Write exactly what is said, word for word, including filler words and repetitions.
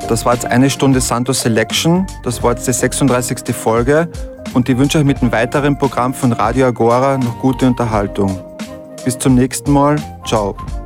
Das war jetzt eine Stunde Santos Selection. Das war jetzt die sechsunddreißigste Folge. Und ich wünsche euch mit einem weiteren Programm von Radio Agora noch gute Unterhaltung. Bis zum nächsten Mal. Ciao.